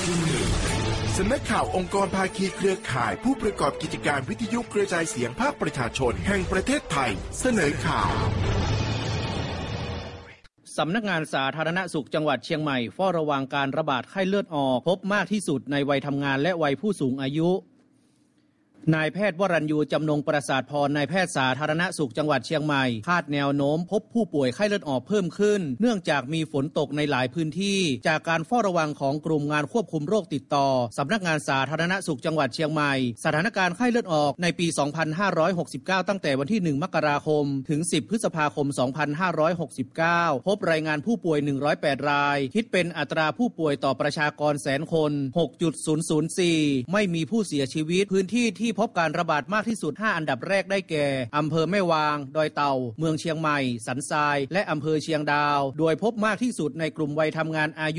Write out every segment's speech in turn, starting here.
สำนักข่าวองค์กรภาคีเครือข่ายผู้ประกอบกิจการวิทยุกระจายเสียงภาคประชาชนแห่งประเทศไทยเสนอข่าวสำนักงานสาธารณสุขจังหวัดเชียงใหม่เฝ้าระวังการระบาดไข้เลือดออกพบมากที่สุดในวัยทำงานและวัยผู้สูงอายุนายแพทย์วรัญยูจำนงประสาทพรนายแพทย์สาธารณสุขจังหวัดเชียงใหม่คาดแนวโน้มพบผู้ป่วยไข้เลือดออกเพิ่มขึ้นเนื่องจากมีฝนตกในหลายพื้นที่จากการเฝ้าระวังของกลุ่มงานควบคุมโรคติดต่อสำนักงานสาธารณสุขจังหวัดเชียงใหม่สถานการณ์ไข้เลือดออกในปี 2569 ตั้งแต่วันที่ 1 มกราคมถึง 10 พฤษภาคม 2569 พบรายงานผู้ป่วย 108 รายคิดเป็นอัตราผู้ป่วยต่อประชากรแสนคน 6.004 ไม่มีผู้เสียชีวิตพื้นที่ที่พบการระบาดมากที่สุด5อันดับแรกได้แก่อำเภอแม่วางดอยเต่าเมืองเชียงใหม่สันทรายและอำเภอเชียงดาวโดยพบมากที่สุดในกลุ่มวัยทำงานอายุ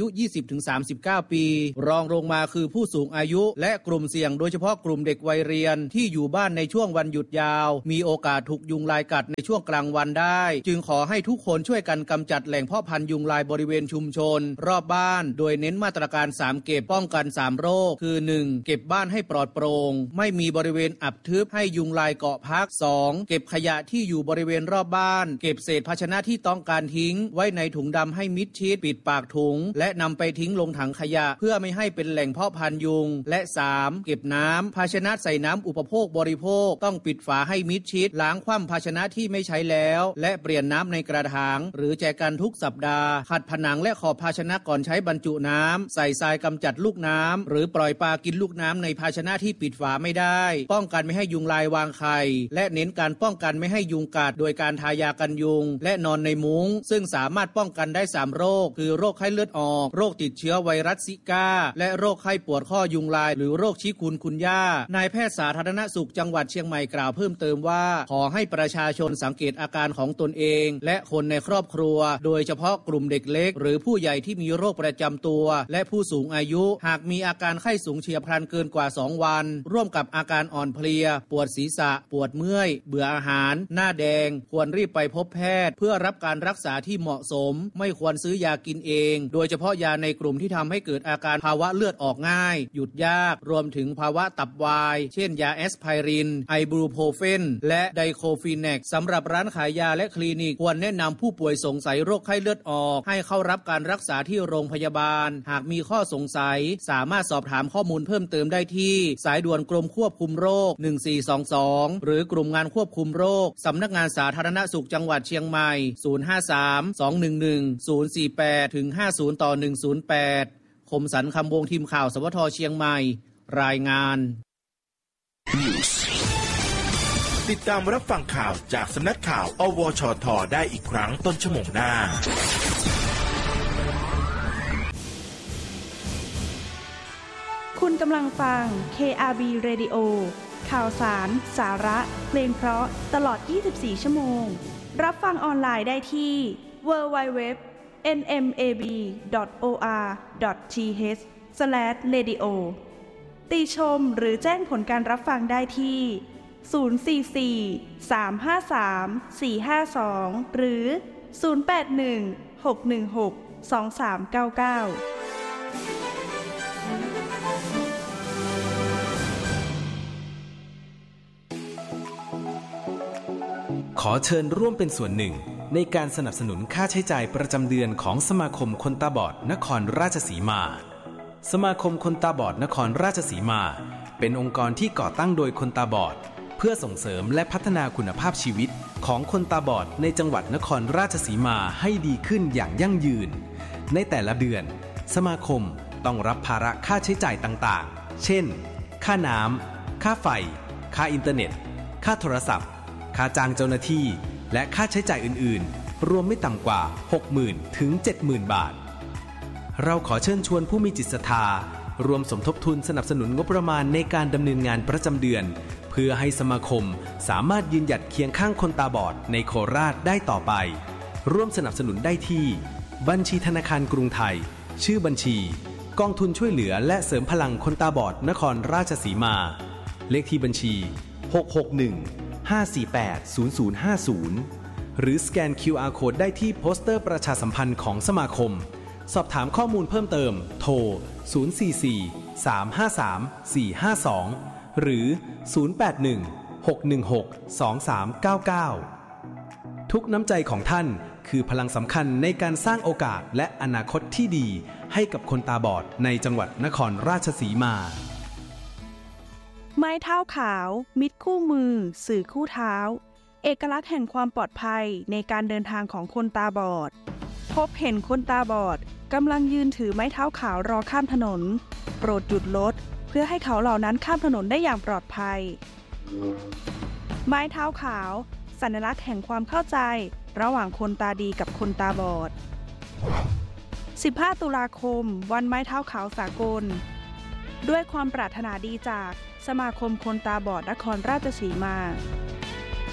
20-39 ปีรองลงมาคือผู้สูงอายุและกลุ่มเสี่ยงโดยเฉพาะกลุ่มเด็กวัยเรียนที่อยู่บ้านในช่วงวันหยุดยาวมีโอกาสถูกยุงลายกัดในช่วงกลางวันได้จึงขอให้ทุกคนช่วยกันกำจัดแหล่งเพาะพันธุ์ยุงลายบริเวณชุมชนรอบบ้านโดยเน้นมาตรการ3เก็บป้องกัน3โรคคือ 1. เก็บบ้านให้ปลอดโปร่งไม่มีบริเวณอับทึบให้ยุงลายเกาะพัก 2. เก็บขยะที่อยู่บริเวณรอบบ้านเก็บเศษภาชนะที่ต้องการทิ้งไว้ในถุงดำให้มิดชิดปิดปากถุงและนำไปทิ้งลงถังขยะเพื่อไม่ให้เป็นแหล่งเพาะพันธุ์ยุงและ 3. เก็บน้ำภาชนะใส่น้ำอุปโภคบริโภคต้องปิดฝาให้มิดชิดล้างคว่ำภาชนะที่ไม่ใช้แล้วและเปลี่ยนน้ำในกระถางหรือแจกันทุกสัปดาห์ขัดผนังและขอบภาชนะก่อนใช้บรรจุน้ำใส่ทรายกำจัดลูกน้ำหรือปล่อยปลากินลูกน้ำในภาชนะที่ปิดฝาไม่ได้ป้องกันไม่ให้ยุงลายวางไข่และเน้นการป้องกันไม่ให้ยุงกัดโดยการทายากันยุงและนอนในมุ้งซึ่งสามารถป้องกันได้3โรคคือโรคไข้เลือดออกโรคติดเชื้อไวรัสซิก้าและโรคไข้ปวดข้อยุงลายหรือโรคชิคุนกุนย่านายแพทย์สาธารณสุขจังหวัดเชียงใหม่กล่าวเพิ่มเติมว่าขอให้ประชาชนสังเกตอาการของตนเองและคนในครอบครัวโดยเฉพาะกลุ่มเด็กเล็กหรือผู้ใหญ่ที่มีโรคประจำตัวและผู้สูงอายุหากมีอาการไข้สูงเฉียบพลันเกินกว่า2วันร่วมกับอาการอ่อนเพลียปวดศีรษะปวดเมื่อยเบื่ออาหารหน้าแดงควรรีบไปพบแพทย์เพื่อรับการรักษาที่เหมาะสมไม่ควรซื้อยากินเองโดยเฉพาะยาในกลุ่มที่ทำให้เกิดอาการภาวะเลือดออกง่ายหยุดยากรวมถึงภาวะตับวายเช่นยาแอสไพรินไอบูโพรเฟนและไดโคฟีแนกสำหรับร้านขายยาและคลินิกควรแนะนำผู้ป่วยสงสัยโรคไข้เลือดออกให้เข้ารับการรักษาที่โรงพยาบาลหากมีข้อสงสัยสามารถสอบถามข้อมูลเพิ่มเติมได้ที่สายด่วนกรมควบคุมโรค1422หรือกลุ่มงานควบคุมโรคสำนักงานสาธารณสุขจังหวัดเชียงใหม่053-211-048-50-108คมสันคำวงทีมข่าวสวทเชียงใหม่รายงานติดตามรับฟังข่าวจากสำนักข่าวอวชทได้อีกครั้งต้นชั่วโมงหน้าคุณกำลังฟัง KRB Radio ข่าวสารสาระเพลงเพราะตลอด24ชั่วโมงรับฟังออนไลน์ได้ที่ www.nmab.or.th/radio ติชมหรือแจ้งผลการรับฟังได้ที่044-353-452หรือ081-616-2399 ขอเชิญร่วมเป็นส่วนหนึ่งในการสนับสนุนค่าใช้จ่ายประจำเดือนของสมาคมคนตาบอดนครราชสีมาสมาคมคนตาบอดนครราชสีมาเป็นองค์กรที่ก่อตั้งโดยคนตาบอดเพื่อส่งเสริมและพัฒนาคุณภาพชีวิตของคนตาบอดในจังหวัดนครราชสีมาให้ดีขึ้นอย่างยั่งยืนในแต่ละเดือนสมาคมต้องรับภาระค่าใช้จ่ายต่างๆเช่นค่าน้ำค่าไฟค่าอินเทอร์เน็ตค่าโทรศัพท์ค่าจ้างเจ้าหน้าที่และค่าใช้จ่ายอื่นๆรวมไม่ต่ำกว่า 60,000 ถึง 70,000 บาทเราขอเชิญชวนผู้มีจิตศรัทธารวมสมทบทุนสนับสนุนงบประมาณในการดำเนินงานประจำเดือนเพื่อให้สมาคมสามารถยืนหยัดเคียงข้างคนตาบอดในโคราชได้ต่อไปร่วมสนับสนุนได้ที่บัญชีธนาคารกรุงไทยชื่อบัญชีกองทุนช่วยเหลือและเสริมพลังคนตาบอดนครราชสีมาเลขที่บัญชี661-548-0050หรือสแกน QR Code ได้ที่โปสเตอร์ประชาสัมพันธ์ของสมาคมสอบถามข้อมูลเพิ่มเติมโทร 044-353-452 หรือ 081-616-2399 ทุกน้ำใจของท่านคือพลังสำคัญในการสร้างโอกาสและอนาคตที่ดีให้กับคนตาบอดในจังหวัดนครราชสีมาไม้เท้าขาวมิตรคู่มือสื่อคู่เท้าเอกลักษณ์แห่งความปลอดภัยในการเดินทางของคนตาบอดพบเห็นคนตาบอดกำลังยืนถือไม้เท้าขาวรอข้ามถนนโปรดหยุดรถเพื่อให้เขาเหล่านั้นข้ามถนนได้อย่างปลอดภัยไม้เท้าขาวสัญลักษณ์แห่งความเข้าใจระหว่างคนตาดีกับคนตาบอด15 ตุลาคมวันไม้เท้าขาวสากลด้วยความปรารถนาดีจากสมาคมคนตาบอดนครราชสีมา